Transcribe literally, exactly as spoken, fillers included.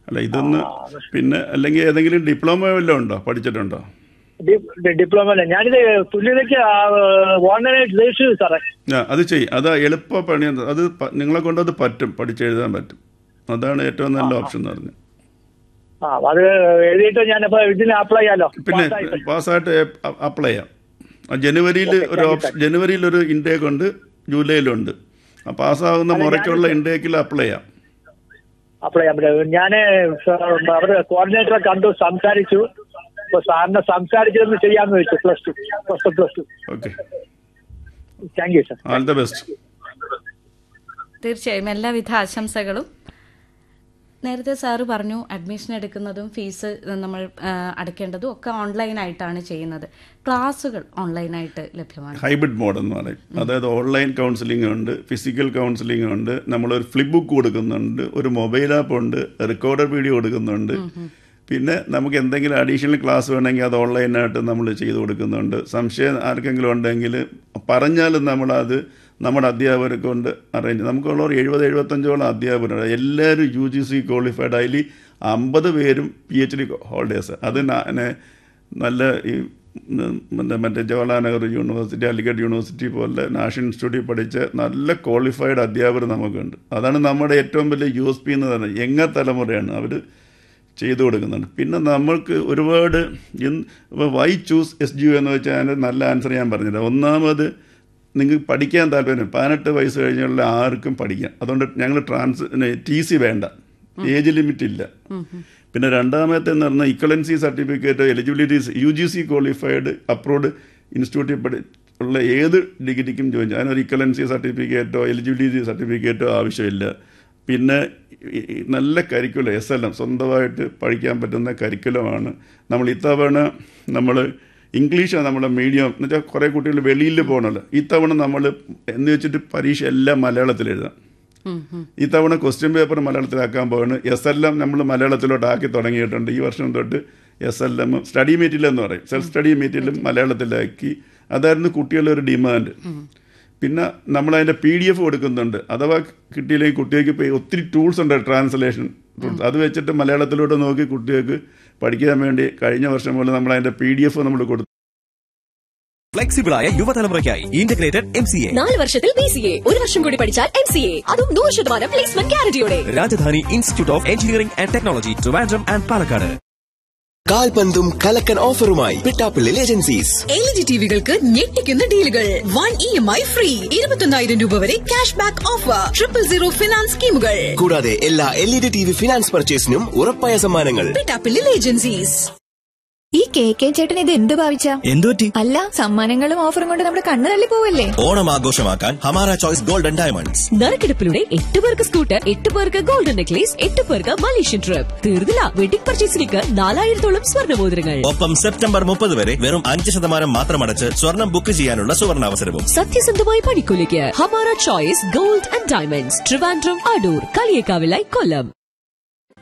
അല്ല ഇതൊന്ന് പിന്നെ അല്ലെങ്കിൽ ഏതെങ്കിലും ഡിപ്ലോമ വല്ലതും ഉണ്ടോ, പഠിച്ചിട്ടുണ്ടോ? ഡിപ്ലോമ അല്ല, ഞാനിത് തുല്യതയ്ക്ക് ഓൺലൈനായിട്ട് രജിസ്റ്റർ സാറേ. അത് ചെയ്യും, അത് എളുപ്പ പണി. അത് നിങ്ങളെ കൊണ്ട് അത് പറ്റും, പഠിച്ചെഴുതാൻ പറ്റും. അതാണ് ഏറ്റവും നല്ല ഓപ്ഷൻ എന്ന് പറഞ്ഞത്. അത് എഴുതിയിട്ട് ഞാനിപ്പോ ഇതിന് അപ്ലൈ ചെയ്യാലോ? പിന്നെ പാസ്സായിട്ട് അപ്ലൈ ചെയ്യാം. ജനുവരിയിൽ ഒരു ഓപ്ഷൻ, ജനുവരിയിൽ ഒരു ഇൻടേക്ക് ഉണ്ട്, ജൂലൈയിലുണ്ട്. പാസ്സാകുന്ന മുറയ്ക്കുള്ള ഇൻടേക്കിൽ അപ്ലൈ ചെയ്യാം. അപ്ലൈ ചെയ്യാൻ ഞാൻ അവരുടെ കോർഡിനേറ്ററെ കണ്ടു, സംസാരിച്ചു. ഇപ്പൊ സാറിനെ സംസാരിച്ചൊന്ന് ചെയ്യാന്ന് വെച്ചു. Plus two plus two plus two okay, thank you sir. All the best. തീർച്ചയായും എല്ലാവിധ ആശംസകളും. നേരത്തെ സാറ് പറഞ്ഞു അഡ്മിഷൻ എടുക്കുന്നതും ഫീസ് നമ്മൾ അടയ്ക്കേണ്ടതും ഒക്കെ ഓൺലൈനായിട്ടാണ് ചെയ്യുന്നത്. ക്ലാസ്സുകൾ ഓൺലൈനായിട്ട് ലഭ്യമാണ്. ഹൈബ്രിഡ് മോഡ് എന്ന് പറയും. അതായത് ഓൺലൈൻ കൗൺസിലിംഗ് ഉണ്ട്, ഫിസിക്കൽ കൗൺസിലിംഗ് ഉണ്ട്, നമ്മളൊരു ഫ്ലിപ്പ് ബുക്ക് കൊടുക്കുന്നുണ്ട്, ഒരു മൊബൈൽ ആപ്പ് ഉണ്ട്, റെക്കോർഡർ വീഡിയോ കൊടുക്കുന്നുണ്ട്. പിന്നെ നമുക്ക് എന്തെങ്കിലും അഡീഷണൽ ക്ലാസ് വേണമെങ്കിൽ അത് ഓൺലൈനായിട്ട് നമ്മൾ ചെയ്തു കൊടുക്കുന്നുണ്ട്. സംശയം ആർക്കെങ്കിലും ഉണ്ടെങ്കിൽ പറഞ്ഞാലും നമ്മളത് നമ്മുടെ അധ്യാപകരെ കൊണ്ട് അറേഞ്ച്. നമുക്കുള്ള ഒരു എഴുപത് എഴുപത്തഞ്ചോളം അധ്യാപകരുണ്ട്. എല്ലാവരും യു ജി സി ക്വാളിഫൈഡ്. അതിൽ അമ്പത് പേരും പി എച്ച് ഡി ഹോൾഡേഴ്സ്. അത് നല്ല ഈ മറ്റേ ജവഹർലാൽ നെഹ്റു യൂണിവേഴ്സിറ്റി, അലിഗഡ് യൂണിവേഴ്സിറ്റി പോലെ നാഷണൽ ഇൻസ്റ്റിറ്റ്യൂട്ടിൽ പഠിച്ച നല്ല ക്വാളിഫൈഡ് അധ്യാപകർ നമുക്കുണ്ട്. അതാണ് നമ്മുടെ ഏറ്റവും വലിയ യു എസ് പി എന്ന് പറയുന്നത്. യങ്ങ തലമുറയാണ് അവർ ചെയ്തു കൊടുക്കുന്നുണ്ട്. പിന്നെ നമ്മൾക്ക് ഒരുപാട് ഇപ്പോൾ Y choose S G U എന്ന് വെച്ചാൽ അതിൻ്റെ നല്ല ആൻസർ ഞാൻ പറഞ്ഞില്ല. ഒന്നാമത് നിങ്ങൾക്ക് പഠിക്കാൻ താല്പര്യം, പതിനെട്ട് വയസ്സ് കഴിഞ്ഞുള്ള ആർക്കും പഠിക്കാം. അതുകൊണ്ട് ഞങ്ങൾ ട്രാൻസ് ടി സി വേണ്ട, ഏജ് ലിമിറ്റ് ഇല്ല. പിന്നെ രണ്ടാമത്തെ എന്ന് പറഞ്ഞാൽ equivalency certificate, eligibility, U G C qualified approved ഇൻസ്റ്റിറ്റ്യൂട്ടിൽ പഠി ഉള്ള ഏത് ഡിഗ്രിക്കും ജോയിൻ ചെയ്യാം. അതിനൊരു ഇക്വലൻസി സർട്ടിഫിക്കറ്റോ എലിജിബിലിറ്റി സർട്ടിഫിക്കറ്റോ ആവശ്യമില്ല. പിന്നെ നല്ല കരിക്കുലം, എസ് എൽ എം സ്വന്തമായിട്ട് പഠിക്കാൻ പറ്റുന്ന കരിക്കുലമാണ്. നമ്മൾ ഇത്തവണ നമ്മൾ ഇംഗ്ലീഷാണ് നമ്മുടെ മീഡിയം എന്ന് വെച്ചാൽ കുറേ കുട്ടികൾ വെളിയിൽ പോകണമല്ലോ. ഇത്തവണ നമ്മൾ എന്ന് വെച്ചിട്ട് പരീക്ഷ എല്ലാം മലയാളത്തിൽ എഴുതാം. ഇത്തവണ ക്വസ്റ്റ്യൻ പേപ്പർ മലയാളത്തിലാക്കാൻ പോവാണ്. എസ് എൽ എം നമ്മൾ മലയാളത്തിലോട്ട് ആക്കി തുടങ്ങിയിട്ടുണ്ട്. ഈ വർഷം തൊട്ട് S L M study material എന്ന് പറയും, സെൽഫ് സ്റ്റഡി മെറ്റീരിയലും മലയാളത്തിലാക്കി. അതായിരുന്നു കുട്ടികളുടെ ഒരു ഡിമാൻഡ്. പിന്നെ നമ്മളതിൻ്റെ പി ഡി എഫ് കൊടുക്കുന്നുണ്ട്. അഥവാ കിട്ടിയില്ലെങ്കിൽ കുട്ടികൾക്ക് ഇപ്പോൾ ഒത്തിരി ടൂൾസ് ഉണ്ട്, ട്രാൻസ്ലേഷൻ ടൂൾസ്. അത് വെച്ചിട്ട് മലയാളത്തിലോട്ട് നോക്കി കുട്ടികൾക്ക് പഠിക്കാൻ വേണ്ടി കഴിഞ്ഞ വർഷം പോലെ നമ്മൾ അതിൻ്റെ പി ഡി എഫ് നമ്മൾ കൊടുത്തു. ഫ്ലെക്സിബിളായ യുവതലമുറയ്ക്കായി ഇന്റഗ്രേറ്റഡ് എം സി എ. നാല് വർഷത്തിൽ ബി സി എ, ഒരു വർഷം കൂടി പഠിച്ചാൽ എം സി എ, അതും നൂറ് ശതമാനം placement ഗ്യാരണ്ടിയോടെ. Rajdhani institute of engineering and technology, Trivandrum and Palakkad. കാൽപന്തും കലക്കൻ ഓഫറുമായി Pittappillil agencies. L E D ടിവികൾക്ക് ഞെട്ടിക്കുന്ന ഡീലുകൾ. One E M I free, ഇരുപത്തൊന്നായിരം രൂപ വരെ cash back offer, triple zero finance സ്കീമുകൾ. കൂടാതെ എല്ലാ L E D T V finance പർച്ചേസിനും ഉറപ്പായ സമ്മാനങ്ങൾ. പിട്ടാപ്പിള്ളിൽ ഏജൻസീസ്. ഈ കെ കെ ചേട്ടൻ ഇത് എന്ത് ഭാവിച്ച? എന്തുപറ്റി? അല്ല, സമ്മാനങ്ങളും ഓഫറും കൊണ്ട് നമ്മുടെ കണ്ണ് തള്ളി പോവല്ലേ? ഓണം ആഘോഷമാക്കാൻ ഹമാര ചോയ്സ് ഗോൾഡൻ ഡയമണ്ട്സ്. നറുക്കെടുപ്പിലൂടെ എട്ട് പേർക്ക് സ്കൂട്ടർ, എട്ട് പേർക്ക് ഗോൾഡൻ നെക്ലേസ്, എട്ട് പേർക്ക് മലേഷ്യൻ ട്രിപ്പ്. തീർന്നില്ല, വെഡിംഗ് പർച്ചേസിലേക്ക് നാലായിരത്തോളം സ്വർണ്ണമോതിരങ്ങൾ. ഒപ്പം സെപ്റ്റംബർ മുപ്പത് വരെ വെറും അഞ്ച് ശതമാനം മാത്രമടച്ച് സ്വർണം ബുക്ക് ചെയ്യാനുള്ള സുവർണാവസരവും. സത്യസന്ധമായ പണിക്കൂലിക്ക് Hamara choice gold and diamonds, Trivandrum, Adoor, കളിയേക്കാവിലായി, Kollam.